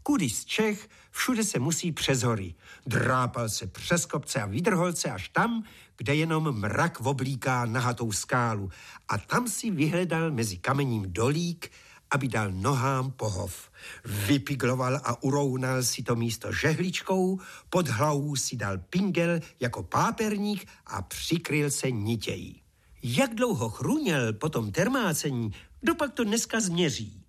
Kudy z Čech, všude se musí přes hory. Drápal se přes kopce a výdrholce až tam, kde jenom mrak oblíká nahatou skálu. A tam si vyhledal mezi kamením dolík, aby dal nohám pohov. Vypigloval a urounal si to místo žehličkou, pod hlavu si dal pingel jako páperník a přikryl se nitějí. Jak dlouho chruněl po tom termácení, kdopak to dneska změří?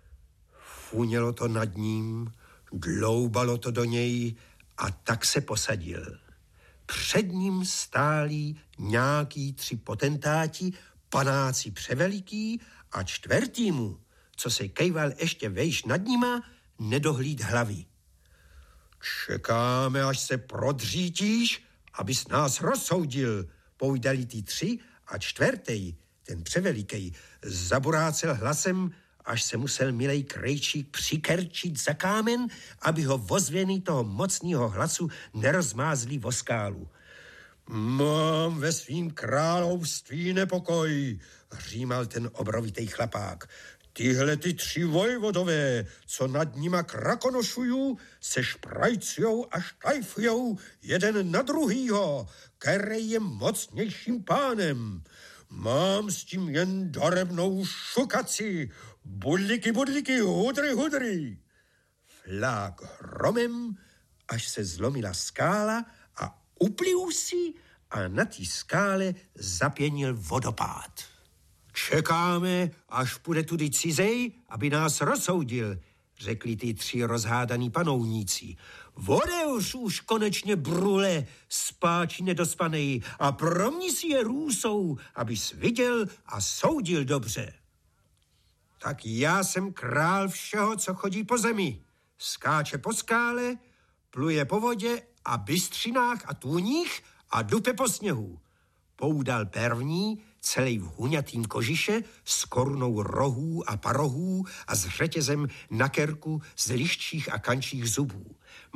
Funělo to nad ním, dloubalo to do něj a tak se posadil. Před ním stáli nějaký 3 potentáti, panáci převeliký a čtvrtýmu, co se kejval ještě vejš nad nima, nedohlíd hlavy. Čekáme, až se prodřítíš, abys nás rozsoudil, povídali ty 3 a čtvrtej, ten převelikej, zaburácel hlasem, až se musel milej Krejčík přikerčit za kámen, aby ho ozvěny toho mocného hlasu nerozmázli o skálu. Mám ve svým království nepokoj, hřímal ten obrovitej chlapák. Tyhle ty 3 vojvodové, co nad nima krakonošují, se šprajcujou a štajfujou jeden na druhýho, který je mocnějším pánem. Mám s tím jen darebnou šukaci. Budliky, hudry. Flák hromem, až se zlomila skála a upliv si a na té skále zapěnil vodopád. Čekáme, až půjde tudy cizej, aby nás rozsoudil, řekli ty 3 rozhádaný panovníci. Odevř už konečně, brule, spáči nedospanej, a promni si je růsou, abys viděl a soudil dobře. Tak já jsem král všeho, co chodí po zemi. Skáče po skále, pluje po vodě a bystřinách a tůních a dupe po sněhu. Poudal první, celý v huňatým kožiše, s korunou rohů a parohů a s řetězem na kerku z liščích a kančích zubů.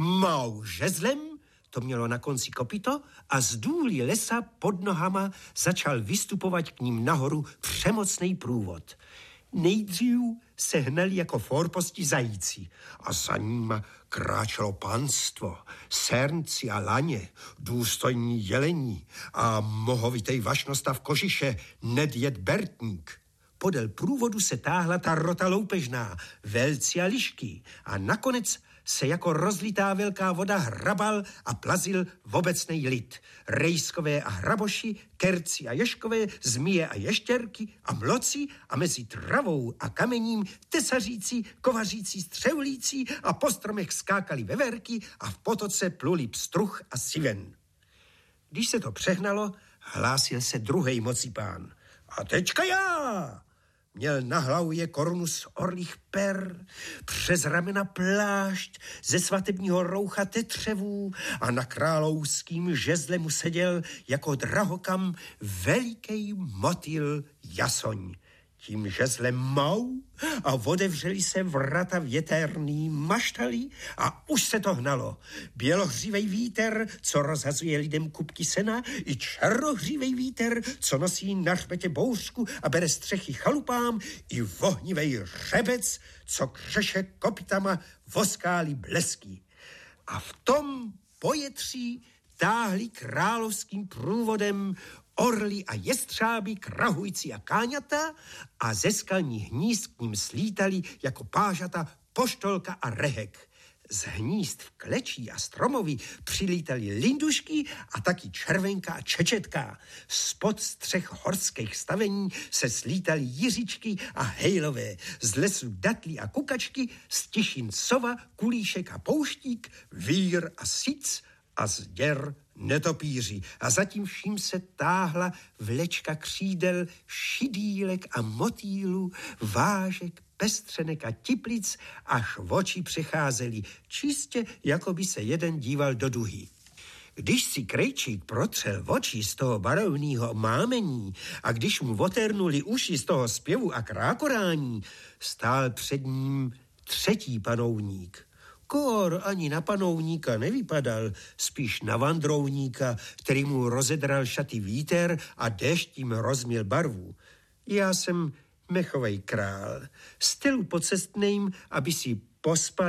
Mau žezlem, to mělo na konci kopito, a z důlí lesa pod nohama začal vystupovat k ním nahoru přemocnej průvod. Nejdřív se hnali jako forposti zajíci a za nima kráčelo panstvo, sernci a laně, důstojní jelení a mohovitej vašnostav kožiše, nedjed Bertník. Podél průvodu se táhla ta rota loupežná, velci a lišky a nakonec se jako rozlitá velká voda hrabal a plazil v obecnej lid. Rejskové a hraboši, kerci a ješkové, zmije a ještěrky a mloci a mezi travou a kamením tesařící, kovařící, střevlící a po stromech skákali veverky a v potoce pluli pstruh a siven. Když se to přehnalo, hlásil se druhej mocipán. A teďka já! Měl na hlavě korunu z orlích per, přes ramena plášť, ze svatebního roucha tetřevů a na královským žezle mu seděl jako drahokam veliký motýl jasoň. Tím žezlem mau a otevřeli se vrata věterný maštali a už se to hnalo. Bělohřívej vítr, co rozhazuje lidem kupky sena, i černohřívej vítr, co nosí na hřbetě bouřku a bere střechy chalupám, i vohnivej řebec, co křeše kopitama voskály blesky. A v tom pojetří táhli královským průvodem orly a jestřáby, krahující a káňata a ze skalních hnízd k ním slítali jako pážata poštolka a rehek. Z hnízd v klečí a stromoví přilítali lindušky a taky červenka a čečetka. Spod střech horských stavení se slítali jiřičky a hejlové. Z lesu datly a kukačky, z tišin sova, kulíšek a pouštík, vír a sic a z děr netopíři. A zatím vším se táhla vlečka křídel, šidílek a motýlů, vážek, pestřenek a tiplic, až v oči přecházeli, čistě, jako by se jeden díval do duhy. Když si Krejčík protřel oči z toho barovného mámení a když mu oternuli uši z toho zpěvu a krákorání, stál před ním 3. panovník. Kór ani na panovníka nevypadal, spíš na vandrovníka, který mu rozedral šaty vítr a déšť jim rozměl barvu. Já jsem mechovej král, stylu pocestným, aby si pospal